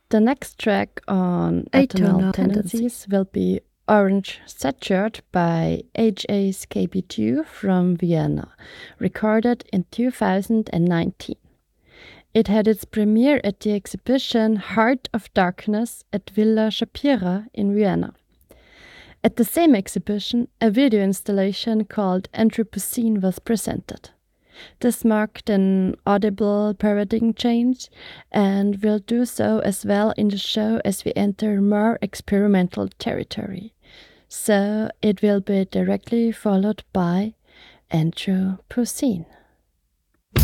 The next track on Atonal Atonal Tendencies will be Orange Sweatshirt by HASKB2 from Vienna, recorded in 2019. It had its premiere at the exhibition Heart of Darkness at Villa Shapira in Vienna. At the same exhibition, a video installation called Anthropocene was presented. This marked an audible paradigm change and will do so as well in the show as we enter more experimental territory. So it will be directly followed by Anthropocene.